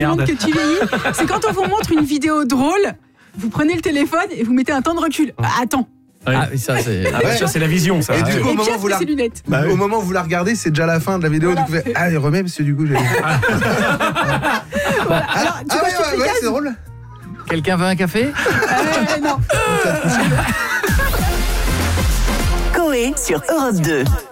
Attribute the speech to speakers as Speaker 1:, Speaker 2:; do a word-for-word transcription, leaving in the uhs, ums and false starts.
Speaker 1: montre que tu vieillis, c'est quand on vous montre une vidéo drôle, vous prenez le téléphone et vous mettez un temps de recul. Ah, attends.
Speaker 2: Ouais. Ah, ça, c'est...
Speaker 3: Ah ouais.
Speaker 4: Ça, c'est la vision, ça.
Speaker 3: Et du coup, au
Speaker 1: Et
Speaker 3: moment,
Speaker 1: Pierre
Speaker 3: où vous
Speaker 1: met
Speaker 3: la...
Speaker 1: ses lunettes.
Speaker 3: bah, au moment où vous la regardez, c'est déjà la fin de la vidéo.
Speaker 1: Voilà.
Speaker 3: Du coup, vous faites, ah, il remet, parce que du coup, j'ai.
Speaker 1: Voilà. Alors, tu
Speaker 3: Ah,
Speaker 1: vois,
Speaker 3: ouais, ouais, ouais, c'est drôle.
Speaker 2: Quelqu'un veut un café ?
Speaker 1: euh, non.
Speaker 5: Coé sur Europe deux.